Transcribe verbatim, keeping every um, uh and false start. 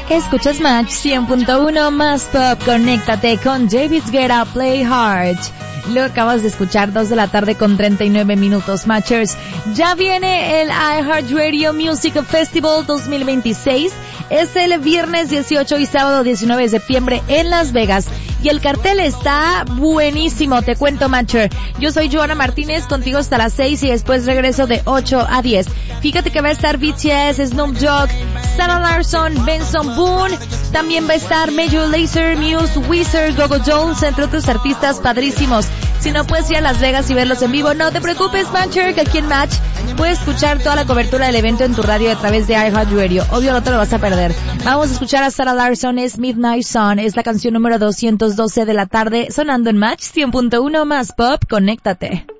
Escuchas Match cien punto uno más pop. Conéctate con David Guetta, Play Hard. Lo acabas de escuchar, dos de la tarde con treinta y nueve minutos, Matchers. Ya viene el iHeartRadio Music Festival dos mil veintiséis. Es el viernes dieciocho y sábado diecinueve de septiembre en Las Vegas. Y el cartel está buenísimo, te cuento, Matcher. Yo soy Joana Martínez, contigo hasta las seis y después regreso de ocho a diez. Fíjate que va a estar B T S, Snoop Dogg, Sarah Larsson, Benson Boone. También va a estar Major Lazer, Muse, Weezer, Gogo Jones, entre otros artistas padrísimos. Si no puedes ir a Las Vegas y verlos en vivo, no te preocupes, Matcher, que aquí en Match puedes escuchar toda la cobertura del evento en tu radio a través de iHeartRadio. Obvio, no te lo vas a perder. Vamos a escuchar a Sarah Larsson, es Midnight Sun, es la canción número doscientos doce de la tarde, sonando en Match cien punto uno más pop. Conéctate.